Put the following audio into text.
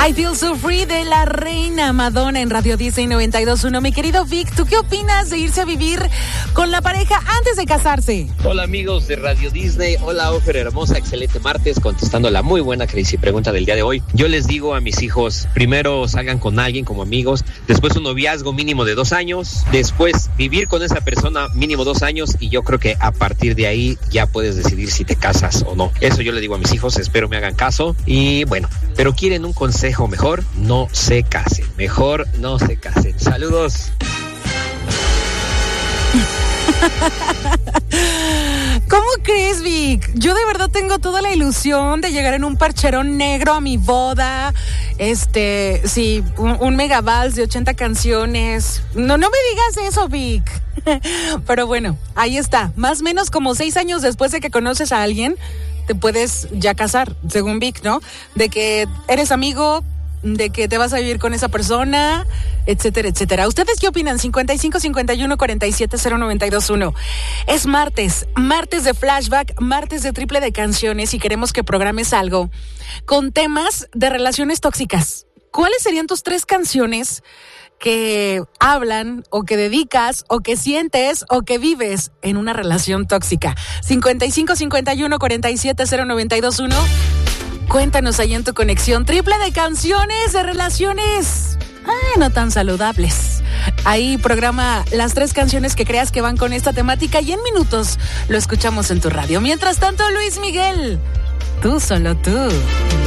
I Feel So Free de la reina Madonna en Radio Disney 92.1. Mi querido Vic, ¿tú qué opinas de irse a vivir con la pareja antes de casarse? Hola amigos de Radio Disney, hola Ofer hermosa, excelente martes, contestando la muy buena crazy pregunta del día de hoy. Yo les digo a mis hijos, primero salgan con alguien como amigos, después un noviazgo mínimo de 2 años, después vivir con esa persona mínimo 2 años y yo creo que a partir de ahí ya puedes decidir si te casas o no. Eso yo le digo a mis hijos, espero me hagan caso y bueno, pero quieren un consejo mejor, no se casen, mejor no se casen. Saludos. ¿Cómo crees, Vic? Yo de verdad tengo toda la ilusión de llegar en un parcherón negro a mi boda. Sí, un megavals de 80 canciones. No me digas eso, Vic. Pero bueno, ahí está. Más o menos como 6 años después de que conoces a alguien, te puedes ya casar, según Vic, ¿no? De que eres amigo, de que te vas a vivir con esa persona, etcétera, etcétera. ¿Ustedes qué opinan? 55 51 47 0921. Es martes de flashback, martes de triple de canciones y queremos que programes algo con temas de relaciones tóxicas. ¿Cuáles serían tus 3 canciones que hablan o que dedicas o que sientes o que vives en una relación tóxica? 55 51 47 0921. Cuéntanos ahí en tu conexión triple de canciones de relaciones no tan saludables. Ahí programa las 3 canciones que creas que van con esta temática y en minutos lo escuchamos en tu radio. Mientras tanto, Luis Miguel, tú, solo tú.